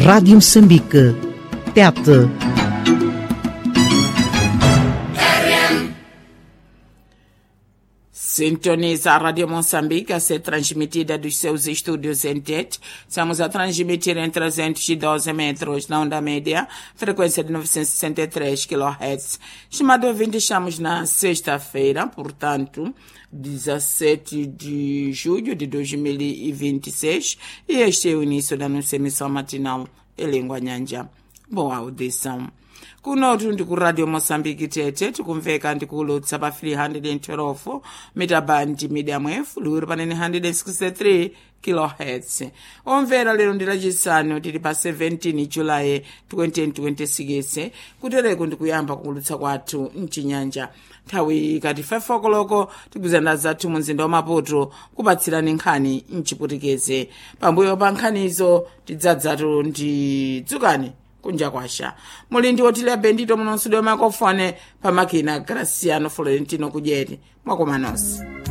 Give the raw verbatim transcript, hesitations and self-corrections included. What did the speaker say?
Rádio Moçambique. Tete. Sintoniza a Rádio Moçambique a ser transmitida dos seus estúdios em Tete. Estamos a transmitir em trezentos e doze metros na onda média, frequência de novecentos e sessenta e três quilohertz. Estimado ouvinte, estamos na sexta-feira, portanto, dezessete de julho de dois mil e vinte e seis, e este é o início da nossa emissão matinal em língua nyanja. Boa audição. Kunotu ndi ku Radio Moçambique Tete tikumveka ndi ku lutsa pa three hundred twelve mitabandi medium wave luri panene one hundred sixty-three kilohertz. Omvera lero ndi lachisanu tili pa seventeen July twenty twenty-six, kutereko ndi kuyamba kulutsa kwathu mchinyanja. Nthawi ikati five o'clock tikuzana zathu mu mzinda wa Maputo kupatsirani nkhani mchiputikeze. Pambuyo pa nkhanizo tidzadzatu ndi dzukani kunja kwasha. Mulindi wotile bendito munonsudo makofone pa makina Graciano Florentino Kujeri. Mwakoma nonse.